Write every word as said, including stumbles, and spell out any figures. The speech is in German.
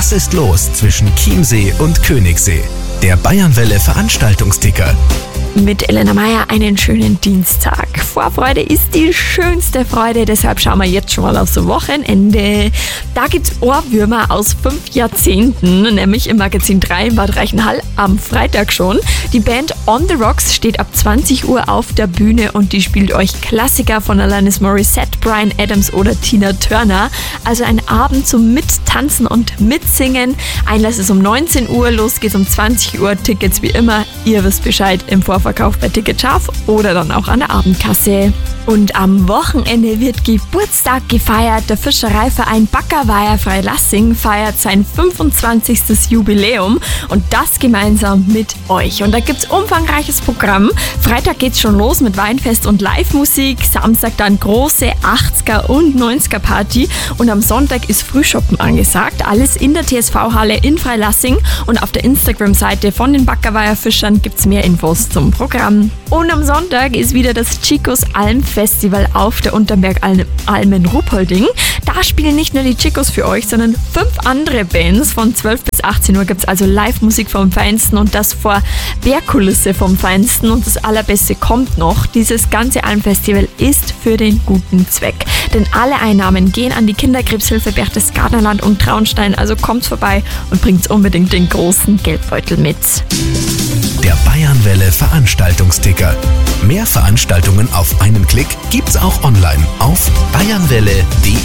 Was ist los zwischen Chiemsee und Königssee? Der Bayernwelle Veranstaltungsticker. Mit Elena Meier einen schönen Dienstag. Vorfreude ist die schönste Freude, deshalb schauen wir jetzt schon mal aufs Wochenende. Da gibt's Ohrwürmer aus fünf Jahrzehnten, nämlich im Magazin drei in Bad Reichenhall am Freitag schon. Die Band On The Rocks steht ab zwanzig Uhr auf der Bühne und die spielt euch Klassiker von Alanis Morissette, Bryan Adams oder Tina Turner. Also ein Abend zum Mittanzen und Mitsingen. Einlass ist um neunzehn Uhr, los geht's um zwanzig Uhr. Tickets wie immer, ihr wisst Bescheid, im Vorverkauf bei Ticket Scharf oder dann auch an der Abendkasse. Und am Wochenende wird Geburtstag gefeiert. Der Fischereiverein Backerweiher Freilassing feiert sein fünfundzwanzigstes Jubiläum und das gemeinsam mit euch. Und da gibt's umfangreiches Programm. Freitag geht's schon los mit Weinfest und Live-Musik. Samstag dann große achtziger und neunziger Party und am Sonntag ist Frühschoppen angesagt. Alles in der T S V-Halle in Freilassing und auf der Instagram-Seite von den Backerweiher Fischern gibt's mehr Infos zum Programm. Und am Sonntag ist wieder das Chicos Alm Festival auf der Unterbergalm in Ruppolding. Da spielen nicht nur die Chicos für euch, sondern fünf andere Bands. Von zwölf bis achtzehn Uhr gibt es also Live-Musik vom Feinsten und das vor Bergkulisse vom Feinsten. Und das Allerbeste kommt noch. Dieses ganze Almfestival ist für den guten Zweck. Denn alle Einnahmen gehen an die Kinderkrebshilfe Berchtesgadenerland und Traunstein. Also kommt vorbei und bringt unbedingt den großen Geldbeutel mit. Der Bayernwelle Veranstaltungsticker. Mehr Veranstaltungen auf einen Klick gibt's auch online auf bayernwelle punkt de.